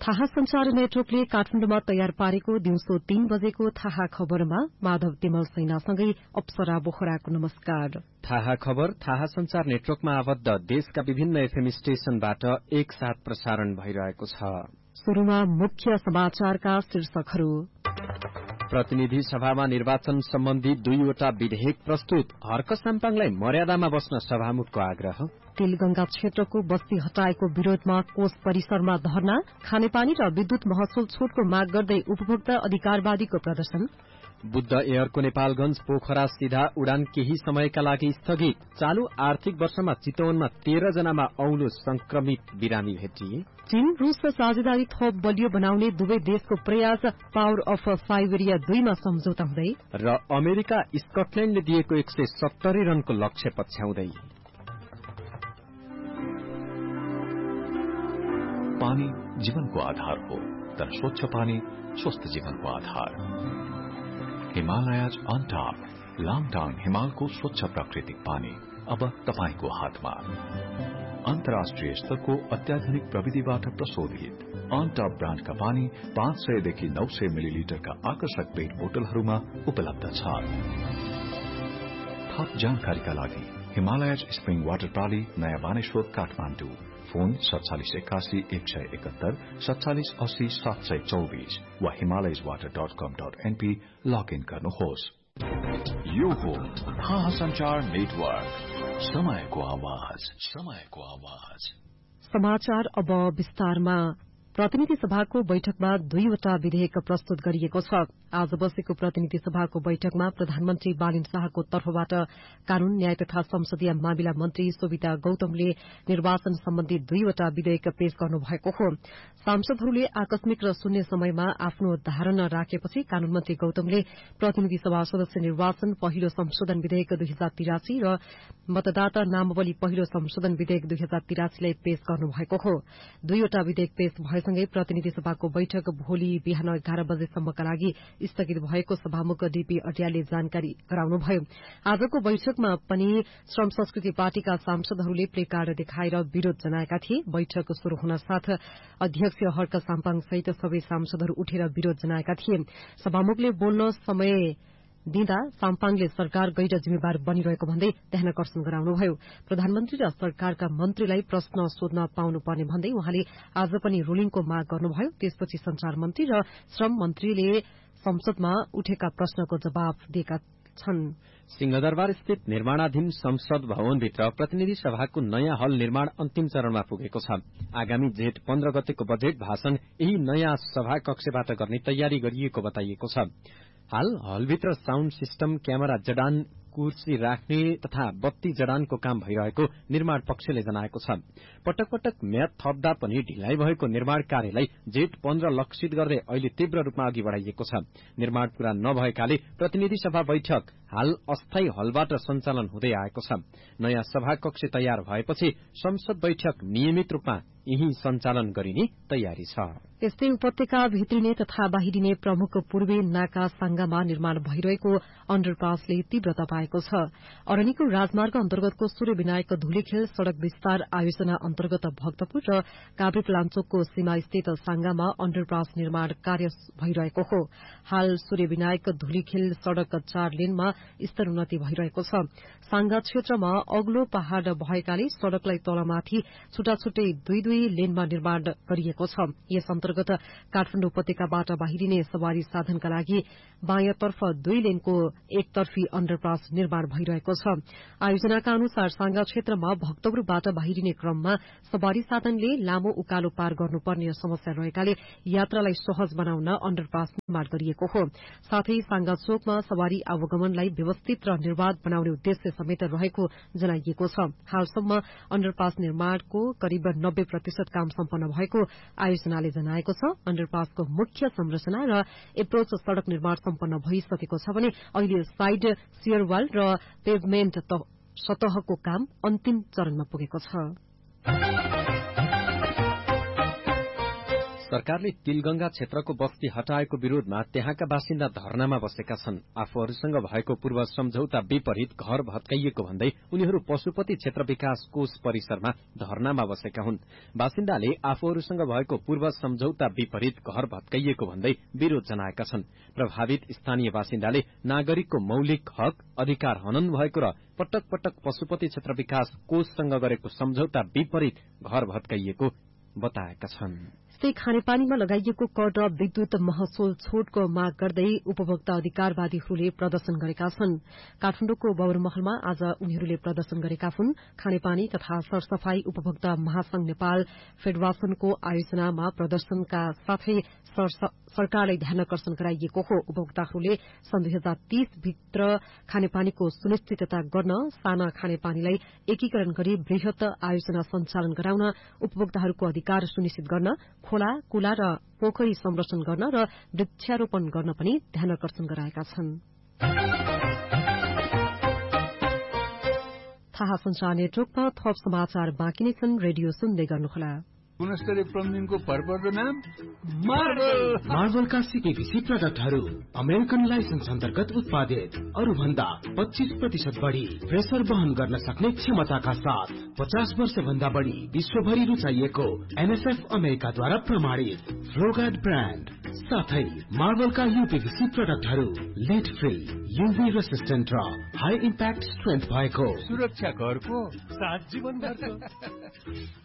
थाहा संचार नेटवर्कले काठमाडौँमा तयार पारेको दिउँसो 3 बजेको थाहा खबरमा माधव तिमल सेनासँगै अप्सरा बोखराको नमस्कार। थाहा खबर थाहा संचार नेटवर्कमा आबद्ध देशका विभिन्न एफएम स्टेशनबाट एकसाथ प्रसारण भइरहेको छ। शुरूमा मुख्य समाचारका शीर्षकहरू। प्रतिनिधि सभामा निर्वाचन सम्बन्धी 2वटा विधेयक प्रस्तुत। हर्क साम्पाङलाई मर्यादामा बस्न सभामुखको आग्रह। तिलगंगा क्षेत्रको बस्ती हटाएको विरोधमा कोष परिसरमा धरना। खानेपानी र विद्युत महसुल छूटको माग गर्दै उपभोक्ता अधिकारवादीको प्रदर्शन। बुद्ध एयरको नेपालगंज पोखरा सीधा उडान केही समयका लागि स्थगित। चालू आर्थिक वर्षमा चितवनमा 13 जनामा औलो संक्रमित बिरामी भेटिए। चीन रूस र साझेदारी थप बलियो बनाउने दुवै देशको प्रयास। पावर अफ साइबेरिया 2 मा सम्झौता हुँदै। र अमेरिका स्कटल्याण्डले दिएको 170 रनको लक्ष्य पछ्याउँदै। पानी जीवनको आधार हो, तर स्वच्छ पानी स्वस्थ जीवनको आधार। हिमालयज अनटॉप लाङटाङ हिमालको स्वच्छ प्राकृतिक पानी अब तपाईको हातमा। अन्तर्राष्ट्रिय स्तरको अत्याधुनिक प्रविधिबाट प्रशोधित अनटॉप ब्रान्डका पानी 500 देखि 900 मिलिलिटरका आकर्षक पेट बोतलहरूमा उपलब्ध छ। थप जानकारीका लागि हिमालयज स्प्रिङ वाटर प्राली, नयाँ बानेश्वर, काठमाडौँ। फोन 4781 171 4780 724 वा himalayaswater.com.np लगइन गर्नुहोस्। यो हो थाहा संचार नेटवर्क, समयको आवाज, समयको आवाज। समाचार अब विस्तारमा। प्रतिनिधि सभाको बैठकमा 2वटा विधेयक प्रस्तुत गरिएको छ। आज बसेको प्रतिनिधि सभाको बैठकमा प्रधानमन्त्री बालिन शाहको तर्फबाट कानून, न्याय तथा संसदीय मामिला मन्त्री सोभिता गौतमले निर्वाचन सम्बन्धी 2वटा विधेयक पेश गर्नुभएको हो। सांसदहरूले आकस्मिक र शून्य समयमा आफ्नो धारणा राखेपछि कानून मन्त्री गौतमले प्रतिनिधि सभा सदस्य निर्वाचन पहिलो संशोधन विधेयक 2083 र मतदाता नामावली पहिलो संशोधन विधेयक 2083 लाई पेश गर्नुभएको हो। 2वटा विधेयक पेश भएसँगै प्रतिनिधि सभाको बैठक भोलि बिहान 11 बजेसम्मका लागि स्थगित भएको सभामुख डीपी अटियालले जानकारी गराउनुभयो। आजको बैठकमा पनि श्रम संस्कृति पार्टीका सांसदहरूले प्लेकार्ड देखाएर विरोध जनाएका थिए। बैठक शुरू हुन साथ अध्यक्ष हर्क साम्पाङ सहित सबै सांसदहरू उठेर विरोध जनाएका थिए। सभामुखले बोल्न समय दिँदा साम्पाङले सरकार गैर जिम्मेवार बनिरहेको भन्दै ध्यानकर्षण गराउनुभयो। प्रधानमन्त्री र सरकारका मन्त्रीलाई प्रश्न सोध्न पाउनुपर्ने भन्दै उहाँले आज पनि रूलिङको माग गर्नुभयो। त्यसपछि संचार मन्त्री र श्रम मन्त्रीले संसदमा उठेका प्रश्नको जवाब दिएका छन्। सिंहदरबार स्थित निर्माणाधीन संसद भवनभित्र प्रतिनिधि सभाको नयाँ हल निर्माण अन्तिम चरणमा पुगेको छ। आगामी जेठ 15 गतेको बजेट भाषण यही नयाँ सभा कक्षबाट गर्ने तयारी गरिएको बताइएको छ। हाल हलभित्र साउण्ड सिस्टम, क्यामेरा जडान, कुर्सी राख्ने तथा बत्ती जडानको काम भइरहेको निर्माण पक्षले जनाएको छ। पटक पटक म्याद थप्दा पनि ढिलाइ भएको निर्माण कार्यलाई जेठ 15 लक्षित गर्दै अहिले तीव्र रूपमा अघि बढ़ाइएको छ। निर्माण पूरा नभएकाले प्रतिनिधि सभा बैठक हाल अस्थायी हलबाट सञ्चालन हुँदै आएको छ। नयाँ सभा कक्ष तयार भएपछि संसद बैठक नियमित रूपमा यही सञ्चालन गरिने तयारी छ। यस्तै उपत्यका भित्रिने तथा बाहिरिने प्रमुख पूर्वी नाका साङ्गामा निर्माण भइरहेको अण्डरपासले तीव्रता पाएको छ। अरनिको राजमार्ग अन्तर्गतको सूर्य विनायक धुलीखेल सड़क विस्तार आयोजना अन्तर्गत भक्तपुर र काभ्रेपलाञ्चोकको सीमा स्थित साङ्गामा अण्डरपास निर्माण कार्य भइरहेको हो। हाल सूर्य विनायक धुलीखेल सड़क 4 लेनमा स्तरोन्नति भइरहेको छ। साङ्गा क्षेत्रमा अग्लो पहाड़ भएकाले सड़कलाई तलमाथि छुट्टाछुट्टै दुई लेनमा निर्माण गरिएको छ। यस अन्तर्गत काठमाडौँ उपत्यकाबाट बाहिरिने सवारी साधनका लागि बायाँतर्फ 2 लेनको एकतर्फी अण्डरपास निर्माण भइरहेको छ। आयोजनाका अनुसार साङ्गा क्षेत्रमा भक्तपुरबाट बाहिरिने क्रममा सवारी साधनले लामो उकालो पार गर्नुपर्ने समस्या रहेकाले यात्रालाई सहज बनाउन अण्डरपास निर्माण गरिएको हो। साथै साङ्गा चोकमा सवारी आवागमनलाई व्यवस्थित र निर्वाध बनाउने उद्देश्य समेत रहेको जनाइएको छ। हालसम्म अण्डरपास निर्माणको करिब 90% काम सम्पन्न भएको आयोजनाले जनाएको छ। अण्डरपासको मुख्य संरचना र एप्रोच सड़क निर्माण सम्पन्न भइसकेको छ भने अहिले साइड सियरवाल र पेभमेन्ट सतहको काम अन्तिम चरणमा पुगेको छ। सरकारले तिलगंगा क्षेत्रको बस्ती हटाएको विरोधमा त्यहाँका बासिन्दा धरनामा बसेका छन्। आफूहरूसँग भएको पूर्व सम्झौता विपरीत घर भत्काइएको भन्दै उनीहरू पशुपति क्षेत्र विकास कोष परिसरमा धरनामा बसेका हुन्। बासिन्दाले आफूहरूसँग भएको पूर्व सम्झौता विपरीत घर भत्काइएको भन्दै विरोध जनाएका छन्। प्रभावित स्थानीय बासिन्दाले नागरिकको मौलिक हक अधिकार हनन भएको र पटक पटक पशुपति क्षेत्र विकास कोषसँग गरेको सम्झौता विपरीत घर भत्काइएको बताएका छन्। यस्तै खानेपानीमा लगाइएको कर र विद्युत महसुल छूटको माग गर्दै उपभोक्ता अधिकारवादीहरूले प्रदर्शन गरेका छन्। काठमाडौँको बौरमहलमा आज उनीहरूले प्रदर्शन गरेका हुन्। खानेपानी तथा सरसफाई उपभोक्ता महासंघ नेपाल फेडरेशनको आयोजनामा प्रदर्शनका साथै सरकारलाई ध्यानकर्षण गराइएको हो। उपभोक्ताहरूले सन् 2030 भित्र खानेपानीको सुनिश्चितता गर्न साना खानेपानीलाई एकीकरण गरी वृहत आयोजना सञ्चालन गराउन, उपभोक्ताहरूको अधिकार सुनिश्चित गर्न, खोला, कुला र पोखरी संरक्षण गर्न र वृक्षारोपण गर्न पनि ध्यानकर्षण गराएका छन्। थाहा संचार नेटवर्कमा थप समाचार बाँकी नै छन्। रेडियो सुन्दै गर्नुहोला। गुणस्तरीय प्लम्बिङको भरपर्दो नाम मार्बलका सीपीवीसी प्रडक्टहरू अमेरिकन लाइसेन्स अन्तर्गत उत्पादित, अरू भन्दा 25% बढी प्रेसर वहन गर्न सक्ने क्षमताका साथ 50 वर्ष भन्दा बढी विश्वभरि रुचाइएको एनएसएफ अमेरिकाद्वारा प्रमाणित फ्लोगार्ड ब्रान्ड साथै मार्बलका यूपीवीसी प्रडक्टहरू लेड फ्री, यूभी रेसिस्टेन्ट र हाई इम्प्याक्ट स्ट्रेन्थ भएको सुरक्षा घरको साथ जीवन